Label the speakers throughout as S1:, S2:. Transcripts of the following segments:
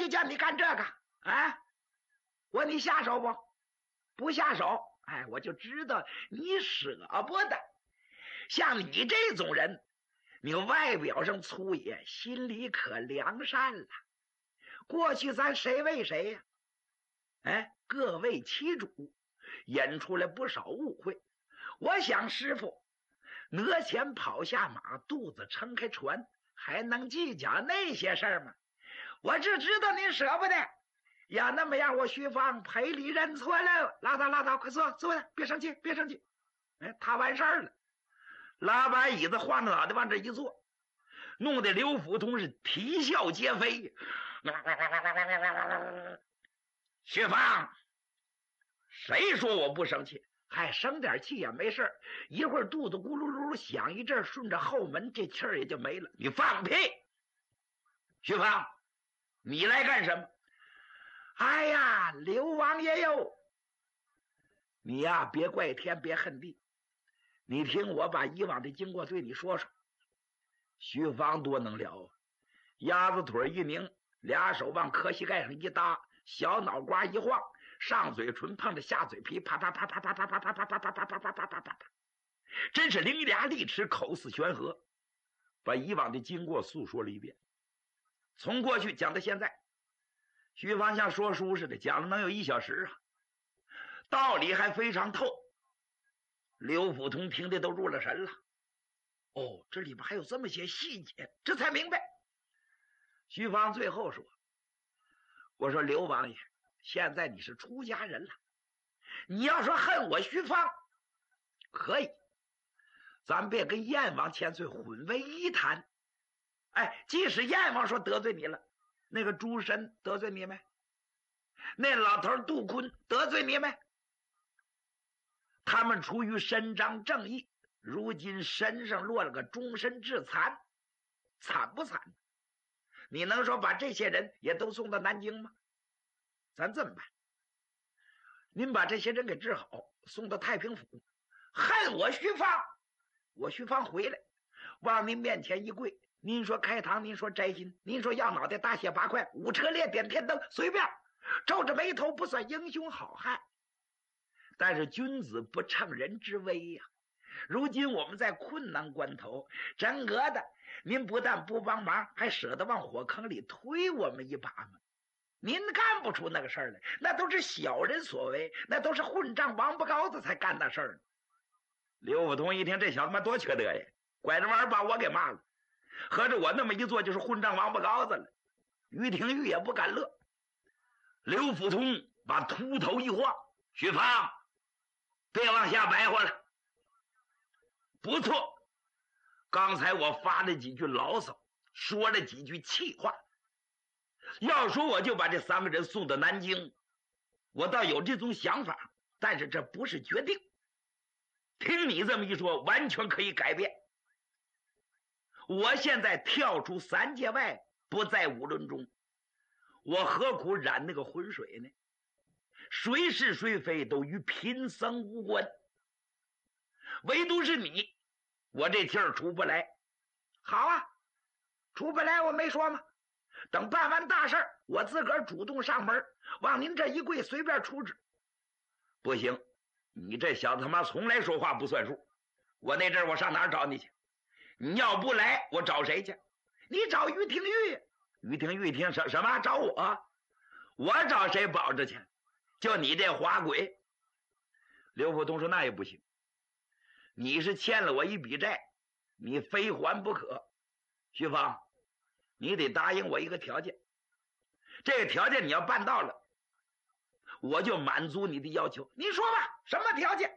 S1: 就叫你干这个啊！我你下手不？不下手，哎，我就知道你舍不得。像你这种人，你外表上粗野，心里可良善了。过去咱谁为谁呀？哎，各为其主，引出来不少误会。我想师傅，额前跑下马，肚子撑开船，还能计较那些事儿吗？我只知道您舍不得。要那么样，我徐芳赔礼认错了。拉倒，快坐，别生气。哎，他完事儿了，拉把椅子晃着脑袋往这一坐，弄得刘福通是啼笑皆非。徐芳，谁说我不生气？还生点气也没事，一会儿肚子咕噜噜响一阵，顺着后门这气儿也就没了。你放屁！徐芳，你来干什么？哎呀，刘王爷哟，你呀别怪天别恨地，你听我把以往的经过对你说说。徐芳多能聊啊，鸭子腿一拧，俩手往磕膝盖上一搭，小脑瓜一晃，上嘴唇碰着下嘴皮，啪啪啪啪啪啪啪啪啪啪啪啪啪啪啪啪啪，真是伶牙俐齿，口似悬河，把以往的经过诉说了一遍，从过去讲到现在。徐芳像说书似的讲了能有1小时啊，道理还非常透。刘福通听得都入了神了。哦，这里边还有这么些细节，这才明白。徐芳最后说，我说刘王爷，现在你是出家人了，你要说恨我徐芳可以，咱别跟燕王千岁混为一谈。哎，即使燕王说得罪你了，那个朱深得罪你没？那老头杜坤得罪你没？他们出于伸张正义，如今身上落了个终身致残，惨不惨？你能说把这些人也都送到南京吗？咱这么办，您把这些人给治好，送到太平府。恨我徐芳，我徐芳回来往您面前一跪，您说开堂，您说摘心，您说要脑袋大卸8块，5车列点天灯，随便，皱着眉头不算英雄好汉，但是君子不乘人之危呀。如今我们在困难关头，真格的，您不但不帮忙，还舍得往火坑里推我们一把吗？您干不出那个事儿来，那都是小人所为，那都是混账王八羔子才干那事儿呢。刘福通一听，这小子妈多缺德呀，拐着弯把我给骂了，合着我那么一做就是混账王八羔子了。于廷玉也不敢乐。刘福通把秃头一晃，徐芳，别往下白活了。不错，刚才我发了几句牢骚，说了几句气话，要说我就把这3个人送到南京，我倒有这种想法，但是这不是决定。听你这么一说，完全可以改变。我现在跳出3界外，不在5伦中，我何苦染那个浑水呢？谁是谁非都与贫僧无关，唯独是你，我这气儿出不来。好啊，出不来我没说吗？等办完大事儿，我自个儿主动上门，往您这一跪，随便处置。不行，你这小子他妈从来说话不算数。我那阵儿我上哪儿找你去？你要不来，我找谁去？你找于廷玉。于廷玉听什么找我？我找谁保着去？就你这花鬼。刘福通说那也不行，你是欠了我一笔债，你非还不可。徐芳，你得答应我一个条件，这个条件你要办到了，我就满足你的要求。你说吧，什么条件？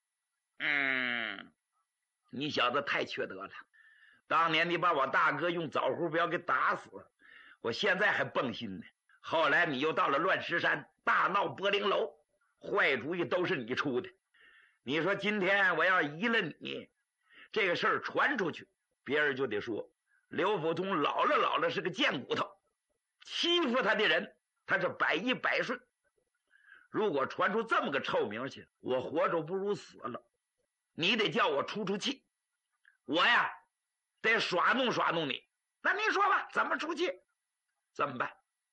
S1: 你小子太缺德了，当年你把我大哥用枣胡镖给打死，我现在还蹦心呢。后来你又到了乱石山，大闹柏林楼，坏主意都是你出的。你说今天我要移了你，这个事儿传出去，别人就得说刘福通老了是个贱骨头，欺负他的人他是百依百顺。如果传出这么个臭名去，我活着不如死了。你得叫我出气，我呀得耍弄耍弄你。那您说吧，怎么出气？这么办？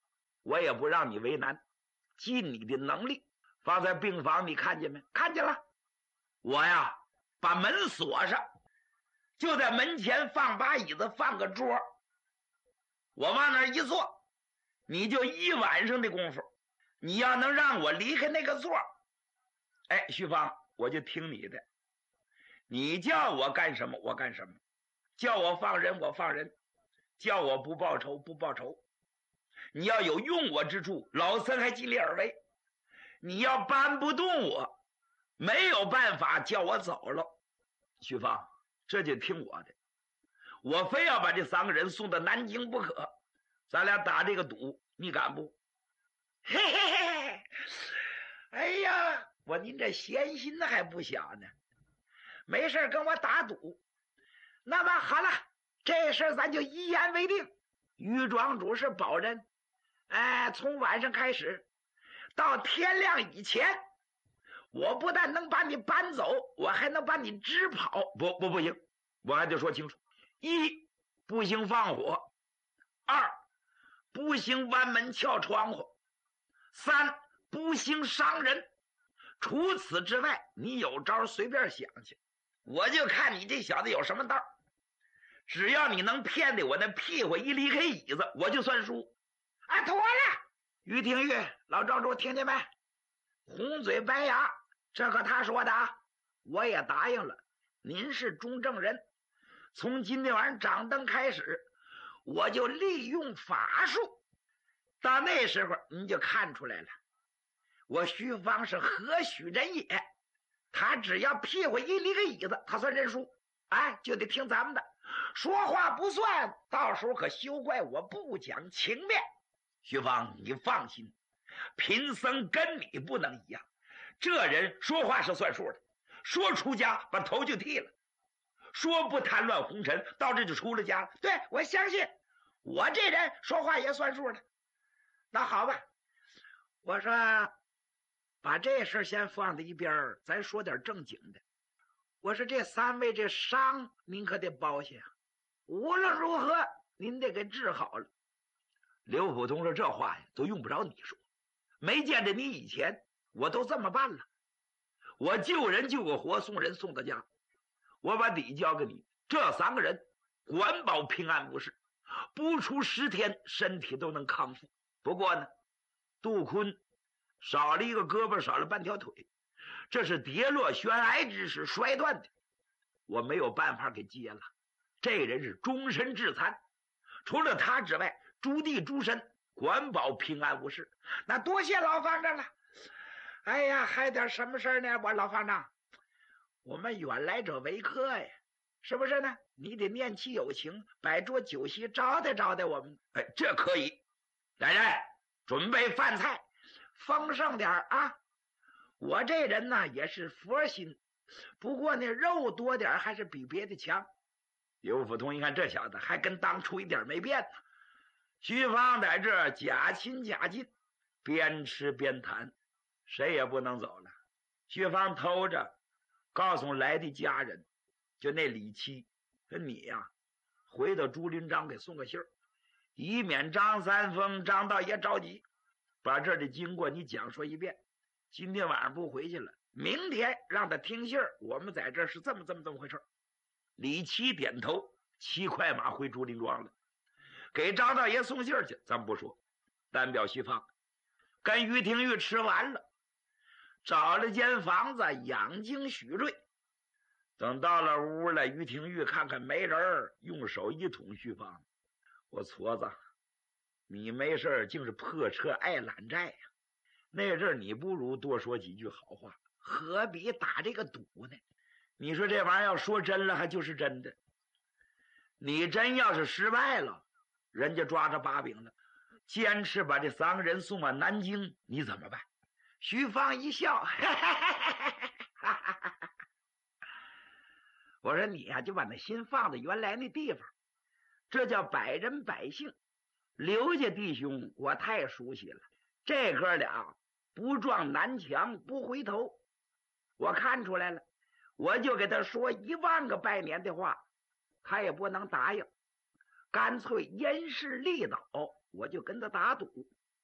S1: 我也不让你为难，尽你的能力。放在病房你看见没？看见了。我呀把门锁上，就在门前放把椅子，放个桌，我往那儿一坐，你就一晚上的功夫，你要能让我离开那个座，哎，徐芳，我就听你的。你叫我干什么我干什么，叫我放人我放人，叫我不报仇不报仇。你要有用我之处，老僧还尽力而为。你要搬不动我，没有办法叫我走了。徐芳，这就听我的，我非要把这3个人送到南京不可。咱俩打这个赌，你敢不？嘿嘿嘿，哎呀，您这闲心还不小呢。没事跟我打赌。那么好了，这事咱就一言为定。于庄主是保人，从晚上开始到天亮以前，我不但能把你搬走，我还能把你支跑。不行，我还得说清楚：一，不行放火；二，不行弯门撬窗户；三，不行伤人。除此之外，你有招随便想去，我就看你这小子有什么道。只要你能骗得我那屁股一离开椅子，我就算输。妥了。于廷玉，老庄主听见没？红嘴白牙，这可他说的啊。我也答应了，您是中正人，从今天晚上掌灯开始，我就利用法术，到那时候您就看出来了，我徐芳是何许人也。他只要屁股一离开椅子，他算认输，就得听咱们的。说话不算，到时候可休怪我不讲情面。徐芳，你放心，贫僧跟你不能一样，这人说话是算数的，说出家把头就剃了，说不贪乱红尘，到这就出了家了。对，我相信我这人说话也算数的。那好吧，我说把这事先放在一边，咱说点正经的。我说这3位这伤您可得包下，无论如何您得给治好了。刘普通说这话呀都用不着你说，没见着你以前我都这么办了。我救人救个活，送人送到家，我把底交给你，这3个人管保平安无事，不出10天身体都能康复。不过呢，杜坤少了一个胳膊，少了半条腿，这是跌落悬崖之时摔断的，我没有办法给接了。这人是终身致残，除了他之外，朱棣诸身管保平安无事。那多谢老方丈了。哎呀，还点什么事呢？我老方丈，我们远来者为客呀，是不是呢？你得念其有情，摆桌酒席招待招待我们。这可以。来人，准备饭菜，丰盛点啊。我这人呢也是佛心，不过呢肉多点还是比别的强。刘福通一看这小子还跟当初一点没变呢。徐芳在这假亲假近，边吃边谈，谁也不能走了。徐芳偷着告诉来的家人，就那李七跟你呀，回到朱林章给送个信儿，以免张三丰张道爷着急，把这的经过你讲说一遍。今天晚上不回去了，明天让他听信儿，我们在这是这么回事。李七点头，骑快马回朱林庄了，给张道爷送信儿去。咱们不说，单表徐芳跟于廷玉吃完了，找了间房子养精蓄锐。等到了屋了，于廷玉看看没人，用手一捅徐芳，我矬子，你没事竟是破车爱揽债呀！那阵你不如多说几句好话，何必打这个赌呢？你说这玩意儿要说真了还就是真的，你真要是失败了，人家抓着把柄了，坚持把这3个人送往南京，你怎么办？徐芳一笑，我说你呀，就把那心放在原来那地方，这叫百人百姓。刘家弟兄我太熟悉了，这哥俩不撞南墙不回头，我看出来了，我就给他说10000个拜年的话，他也不能答应，干脆因势利导，我就跟他打赌。